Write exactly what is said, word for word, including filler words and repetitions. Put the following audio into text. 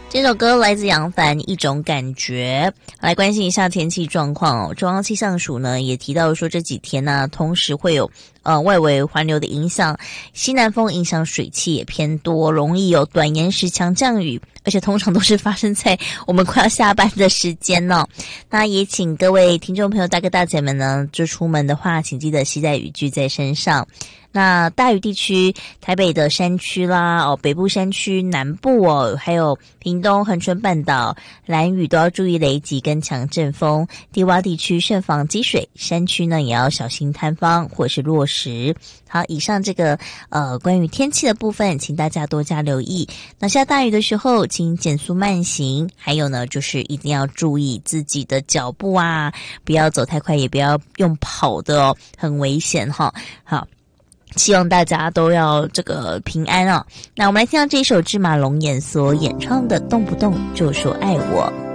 这首歌来自杨凡，一种感觉。来关心一下天气状况哦。中央气象署呢也提到说，这几天呢，同时会有呃外围环流的影响，西南风影响水汽也偏多，容易有短延时强降雨，而且通常都是发生在我们快要下班的时间呢、哦。那也请各位听众朋友大哥大姐们呢，就出门的话，请记得携带雨具在身上。那大雨地区，台北的山区啦，哦，北部山区、南部哦，还有屏东、恒春半岛、兰屿都要注意雷击跟强阵风。低洼地区慎防积水，山区呢也要小心坍方或是落石。好，以上这个呃关于天气的部分，请大家多加留意。那下大雨的时候，请减速慢行，还有呢就是一定要注意自己的脚步啊，不要走太快，也不要用跑的哦，很危险哈、哦。好。希望大家都要这个平安啊！那我们来听到这一首芝麻龙眼所演唱的《动不动就说爱我》。